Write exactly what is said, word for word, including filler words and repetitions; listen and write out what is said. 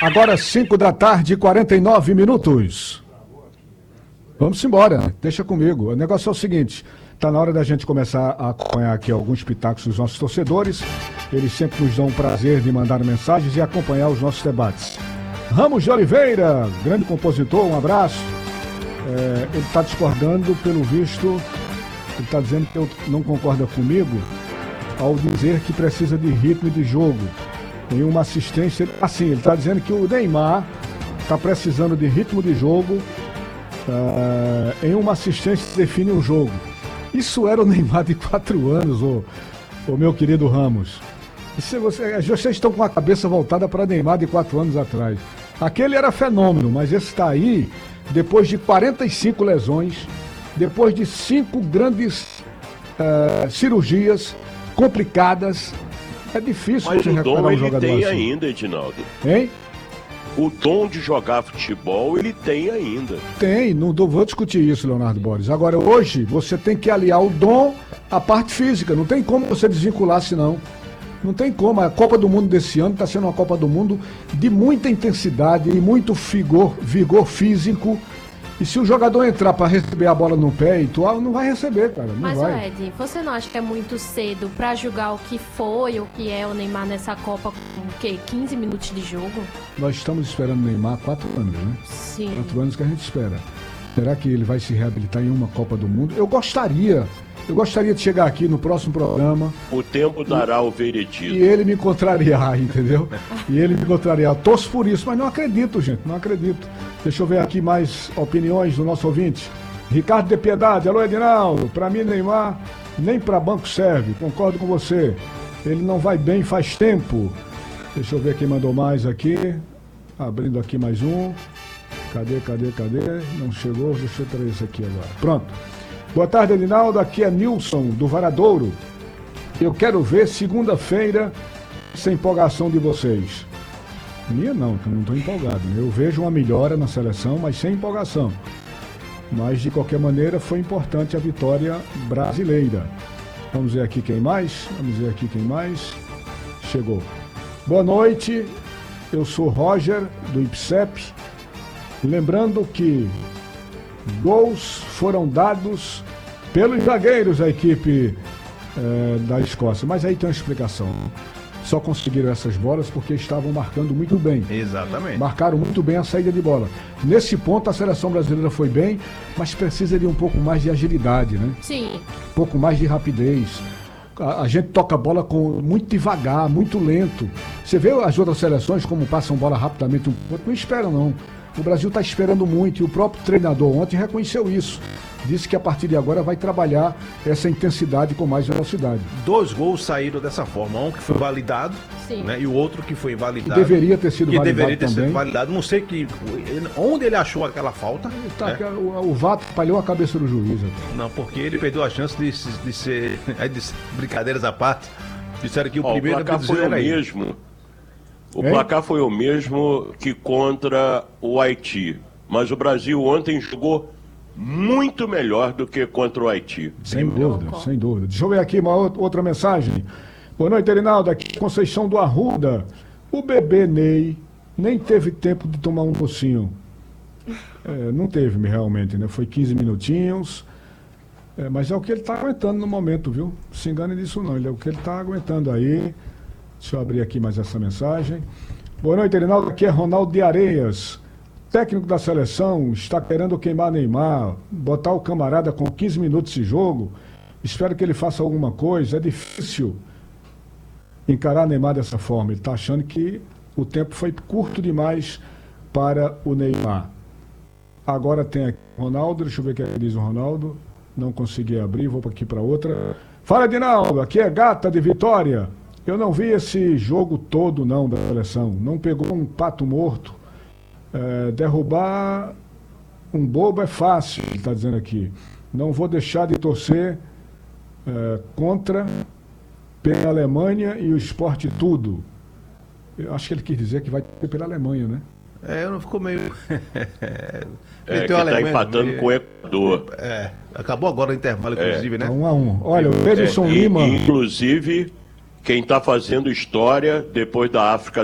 Agora cinco da tarde e quarenta e nove minutos. Vamos embora, deixa comigo. O negócio é o seguinte, está na hora da gente começar a acompanhar aqui alguns pitacos dos nossos torcedores. Eles sempre nos dão o prazer de mandar mensagens e acompanhar os nossos debates. Ramos de Oliveira, grande compositor, um abraço. É, ele está discordando, pelo visto, ele está dizendo que eu não concorda comigo ao dizer que precisa de ritmo e de jogo. Em uma assistência, assim, ele está dizendo que o Neymar está precisando de ritmo de jogo, uh, em uma assistência que define o jogo. Isso era o Neymar de quatro anos, ô, ô meu querido Ramos. Isso, você, vocês estão com a cabeça voltada para Neymar de quatro anos atrás. Aquele era fenômeno, mas esse está aí depois de quarenta e cinco lesões, depois de cinco grandes uh, cirurgias complicadas. É difícil mas você o recuperar dom um ele jogador tem assim. ainda, Edinaldo. Hein? O dom de jogar futebol ele tem ainda. Tem, não dou- vou discutir isso, Leonardo Borges. Agora, hoje, você tem que aliar o dom à parte física. Não tem como você desvincular, senão. Não tem como. A Copa do Mundo desse ano está sendo uma Copa do Mundo de muita intensidade e muito vigor, vigor físico. E se o jogador entrar para receber a bola no pé e tudo, não vai receber, cara. Não Mas, vai. Ed, você não acha que é muito cedo pra julgar o que foi, o que é o Neymar nessa Copa com o quê? quinze minutos de jogo? Nós estamos esperando o Neymar há quatro anos, né? Sim. Quatro anos que a gente espera. Será que ele vai se reabilitar em uma Copa do Mundo? Eu gostaria. Eu gostaria de chegar aqui no próximo programa O tempo dará o e veredito. ele me contrariar, entendeu? E ele me contrariar. Torço por isso, mas não acredito, gente, não acredito. Deixa eu ver aqui mais opiniões do nosso ouvinte. Ricardo de Piedade, alô Edinaldo, pra mim Neymar nem pra banco serve, concordo com você. Ele não vai bem faz tempo. Deixa eu ver quem mandou mais aqui. Abrindo aqui mais um. Cadê, cadê, cadê? Não chegou, deixa eu trazer esse aqui agora. Pronto. Boa tarde, Edinaldo, aqui é Nilson, do Varadouro. Eu quero ver segunda-feira essa empolgação de vocês. Minha não, que eu não estou empolgado. Né? Eu vejo uma melhora na seleção, mas sem empolgação. Mas, de qualquer maneira, foi importante a vitória brasileira. Vamos ver aqui quem mais. Vamos ver aqui quem mais. Chegou. Boa noite, eu sou Roger, do I P S E P. Lembrando que gols foram dados pelos zagueiros da equipe eh, da Escócia. Mas aí tem uma explicação. Só conseguiram essas bolas porque estavam marcando muito bem. Exatamente. Marcaram muito bem a saída de bola. Nesse ponto a seleção brasileira foi bem, mas precisa de um pouco mais de agilidade, né? Sim. Um pouco mais de rapidez. A, a gente toca a bola com, muito devagar, muito lento. Você vê as outras seleções como passam bola rapidamente, um pouco, não esperam não. O Brasil está esperando muito e o próprio treinador ontem reconheceu isso. Disse que a partir de agora vai trabalhar essa intensidade com mais velocidade. Dois gols saíram dessa forma, um que foi validado, Sim. né, e o outro que foi Que invalidado. deveria ter sido que validado deveria ter também. sido validado. Não sei que, onde ele achou aquela falta. Tá, né? o, o V A R palhou a cabeça do juiz. Aqui. Não, porque ele perdeu a chance de, se- de ser. aí de- brincadeiras à parte. Disseram que o Ó, o primeiro placar abduzir foi o era ele. mesmo. O Hein? placar foi o mesmo que contra o Haiti. Mas o Brasil ontem jogou muito melhor do que contra o Haiti. Sem dúvida, sem dúvida. Deixa eu ver aqui uma outra, outra mensagem. Boa noite, Reinaldo. Aqui Conceição do Arruda. O bebê Ney nem teve tempo de tomar um docinho. É, não teve realmente, né? Foi quinze minutinhos. É, mas é o que ele está aguentando no momento, viu? Não se engane disso não. Ele é o que ele está aguentando aí. Deixa eu abrir aqui mais essa mensagem. Boa noite, Reinaldo. Aqui é Ronaldo de Areias. Técnico da seleção está querendo queimar Neymar, botar o camarada com quinze minutos de jogo. Espero que ele faça alguma coisa. É difícil encarar Neymar dessa forma. Ele está achando que o tempo foi curto demais para o Neymar. Agora tem aqui o Ronaldo. Deixa eu ver o que diz o Ronaldo. Não consegui abrir, vou aqui para outra. Fala, Edinaldo. Aqui é Gata de Vitória. Eu não vi esse jogo todo, não, da seleção. Não pegou um pato morto. É, derrubar um bobo é fácil, ele está dizendo aqui. Não vou deixar de torcer é, contra pela Alemanha e o esporte tudo. Eu acho que ele quis dizer que vai ter pela Alemanha, né? É, eu não ficou meio. É, Meteu que a tá Alemanha no empatando meio. com o Equador. É, acabou agora o intervalo, inclusive, né? Tá um a um. Olha, o É, Edson e- Lima. Inclusive, quem está fazendo história depois da África